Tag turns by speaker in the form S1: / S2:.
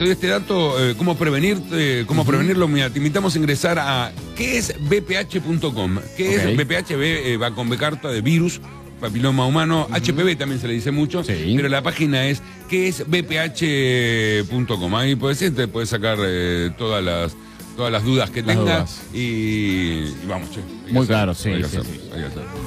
S1: te doy este dato, cómo prevenirlo. Mira, te invitamos a ingresar a queesbph.com. ¿Qué es BPH? Va con B carta de virus, papiloma humano, HPV también se le dice mucho, pero la página es queesbph.com. Ahí te puedes sacar todas las dudas que tengas y vamos, che.
S2: Muy claro, sí.
S1: Hay que hacerlo.